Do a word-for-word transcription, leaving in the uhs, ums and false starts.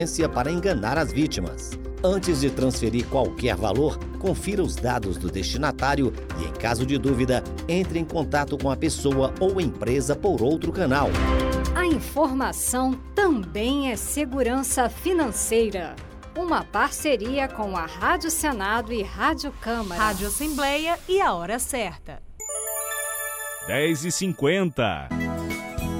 para enganar as vítimas. Antes de transferir qualquer valor, confira os dados do destinatário e, em caso de dúvida, entre em contato com a pessoa ou empresa por outro canal. A informação também é segurança financeira. Uma parceria com a Rádio Senado e Rádio Câmara. Rádio Assembleia e a hora certa. dez e cinquenta.